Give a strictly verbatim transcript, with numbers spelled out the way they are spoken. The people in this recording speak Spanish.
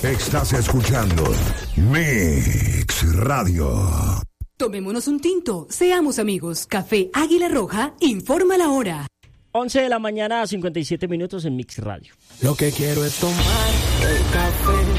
Estás escuchando Mix Radio. Tomémonos un tinto, seamos amigos. Café Águila Roja informa la hora. once de la mañana, cincuenta y siete minutos en Mix Radio. Lo que quiero es tomar el café.